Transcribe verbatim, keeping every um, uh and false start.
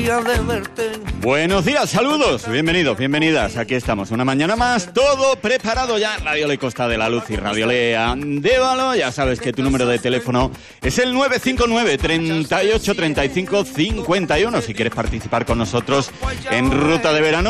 Buenos días, saludos, bienvenidos, bienvenidas. Aquí estamos, una mañana más, todo preparado ya. Radiole Costa de la Luz y Radiole Andévalo. Ya sabes que tu número de teléfono es el nueve cinco nueve, treinta y ocho, treinta y cinco, cincuenta y uno. Si quieres participar con nosotros en Ruta de Verano.